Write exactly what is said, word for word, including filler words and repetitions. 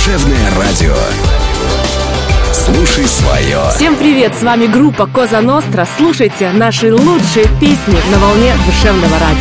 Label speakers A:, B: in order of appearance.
A: Душевное радио. Слушай свое.
B: Всем привет, с вами группа Коза Ностра. Слушайте наши лучшие песни на волне душевного радио.